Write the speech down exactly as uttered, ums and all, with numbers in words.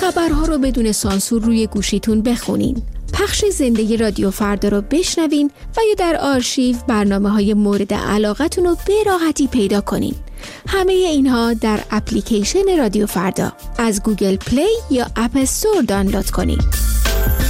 خبرها رو بدون سانسور روی گوشیتون بخونین. پخش زنده رادیو فردا رو بشنوین و یا در آرشیو برنامه‌های مورد علاقتون رو به راحتی پیدا کنین. همه اینها در اپلیکیشن رادیو فردا از گوگل پلی یا اپ استور دانلود کنین.